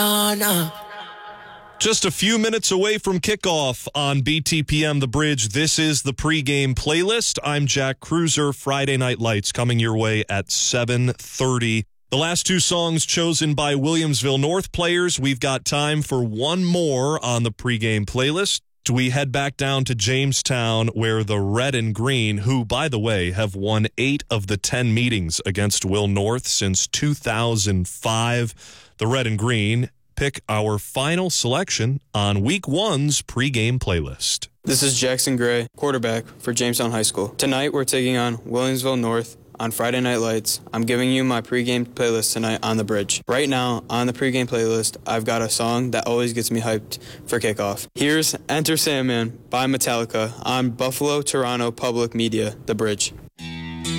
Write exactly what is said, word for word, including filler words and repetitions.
Oh, no. Just a few minutes away from kickoff on B T P M The Bridge. This is the pregame playlist. I'm Jack Cruiser. Friday Night Lights coming your way at seven thirty. The last two songs chosen by Williamsville North players. We've got time for one more on the pregame playlist. We head back down to Jamestown, where the Red and Green, who, by the way, have won eight of the ten meetings against Will North since two thousand five. The Red and Green pick our final selection on week one's pregame playlist. This is Jackson Gray, quarterback for Jamestown High School. Tonight we're taking on Williamsville North on Friday Night Lights. I'm giving you my pregame playlist tonight on the Bridge. Right now on the pregame playlist, I've got a song that always gets me hyped for kickoff. Here's Enter Sandman by Metallica on Buffalo Toronto Public Media, The Bridge.